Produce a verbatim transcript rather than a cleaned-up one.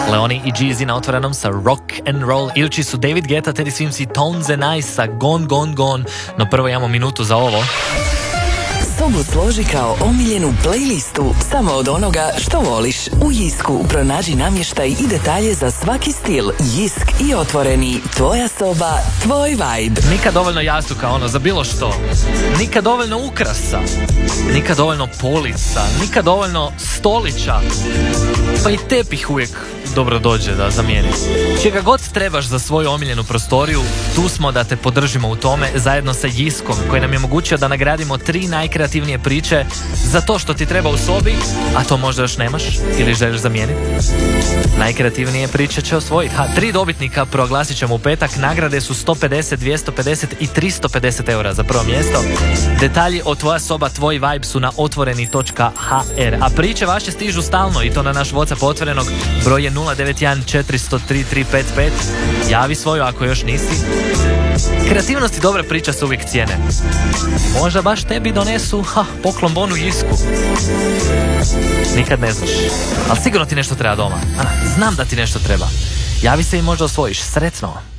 Leoni i Jeezy na otvorenom sa Rock and Roll. Idući su David Guetta, Teddy Swims i Tones and I sa Gone, Gone, Gone. No prvo imamo minutu za ovo. Sobu složi kao omiljenu playlistu samo od onoga što voliš. U Jisku pronađi namještaj i detalje za svaki stil. Jisk i Otvoreni. Tvoja soba, tvoj vibe. Nikad dovoljno jastuka, ono, za bilo što. Nikad dovoljno ukrasa. Nikad dovoljno polica. Nikad dovoljno stolića. Pa i tepih uvijek dobro dođe da zamijeni. Čega god trebaš za svoju omiljenu prostoriju, tu smo da te podržimo u tome zajedno sa Jiskom, koji nam je omogućio da nagradimo tri najkreativnije priče za to što ti treba u sobi, a to možda još nemaš ili želiš zamijeniti. Najkreativnije priče će osvojiti. Ha, tri dobitnika proglasit ćemo u petak. Nagrade su sto pedeset, dvjesto pedeset i tristo pedeset eura za prvo mjesto. Detalji o Tvoja soba, tvoj vibe su na otvoreni točka ha er. A priče vaše stižu stalno i to na naš WhatsApp Otvorenog. Broj je nula devet jedan četiri nula tri tri pet pet. Javi svoju ako još nisi. Kreativnost i dobra priča su uvijek cijene. Možda baš tebi donesu ha, poklon bonu Jisku. Nikad ne znaš. Ali sigurno ti nešto treba doma. A, znam da ti nešto treba. Javi se i možda osvojiš. Sretno.